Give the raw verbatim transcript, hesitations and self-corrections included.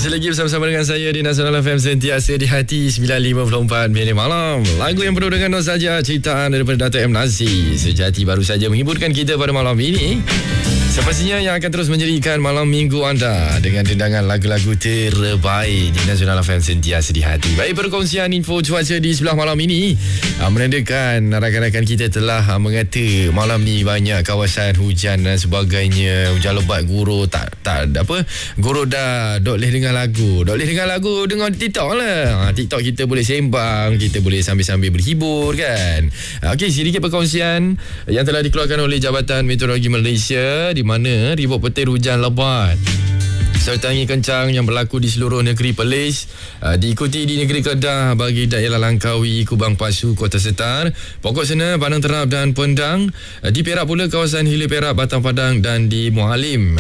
Masih lagi bersama-sama dengan saya di Nasional F M, sentiasa di hati. Sembilan lima puluh empat minit malam. Lagu yang penuh dengan nostalgia, ciptaan daripada Dato' M. Nazir Sejati baru saja menghiburkan kita pada malam ini. Sepastinya yang akan terus menjadikan malam minggu anda dengan dendangan lagu-lagu terbaik di Nasional F M, sentiasa di hati. Baik, perkongsian info cuaca di sebelah malam ini uh, menandakan rakan-rakan kita telah uh, mengata malam ni banyak kawasan hujan dan sebagainya. Hujan lebat, guru tak tak apa guru dah dok leh dengar lagu dok leh dengar lagu dengar TikTok lah. ha, TikTok kita boleh sembang, kita boleh sambil-sambil berhibur kan. ha, Okey, sedikit perkongsian yang telah dikeluarkan oleh Jabatan Meteorologi Malaysia, di mana ribut petir hujan lebat serta angin kencang yang berlaku di seluruh negeri Perlis, uh, diikuti di negeri Kedah bagi daerah Langkawi, Kubang Pasu, Kota Setar, Pokok Sena, Padang Terap dan Pendang. uh, Di Perak pula kawasan Hilir Perak, Batang Padang dan di Mualim.